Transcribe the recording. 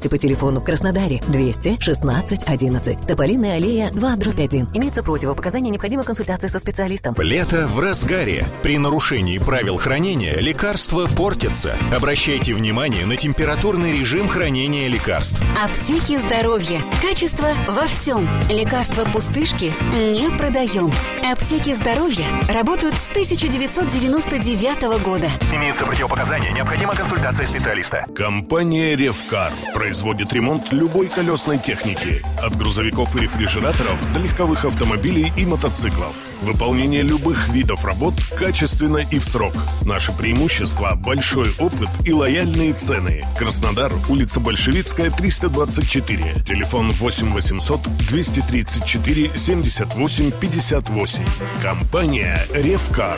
Подробности по телефону в Краснодаре 216 11. Тополиная аллея 2/1. Имеются противопоказания, необходима консультация со специалистом. Лето в разгаре. При нарушении правил хранения лекарства портятся. Обращайте внимание на температурный режим хранения лекарств. Аптеки здоровья. Качество во всем. Лекарства пустышки не продаем. Аптеки здоровья работают с 1999 года. Имеются противопоказания, необходима консультация специалиста. Компания «Ревкар» производит ремонт любой колесной техники. От грузовиков и рефрижераторов до легковых автомобилей и мотоциклов. Выполнение любых видов работ качественно и в срок. Наше преимущество – большой опыт и лояльные цены. Краснодар, улица Большевицкая, 324. Телефон 8 800 234 78 58. Компания «Ревкар».